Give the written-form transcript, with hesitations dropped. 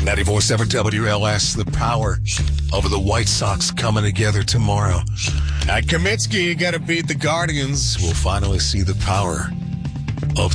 94.7 WLS, the power of the White Sox coming together tomorrow. At Comiskey, you got to beat the Guardians. We'll finally see the power